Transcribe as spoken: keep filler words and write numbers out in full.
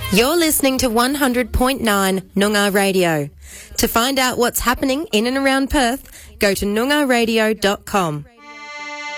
You're listening to one hundred point nine Noongar Radio. To find out what's happening in and around Perth, go to noongar radio dot com.